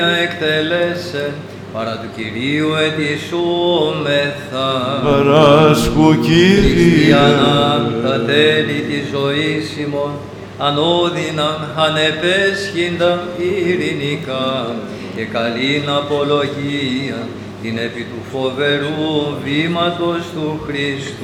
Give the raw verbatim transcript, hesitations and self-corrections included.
εκτελέσεν, παρά του Κυρίου ετισούμεθα. Παράσχου, Κύριε. Χριστιανά, τα τέλη της ζωής ημών, ανώδυναν, ανεπέσχυντα, ειρηνικά, και καλήν απολογία, την επί του φοβερού βήματος του Χριστού.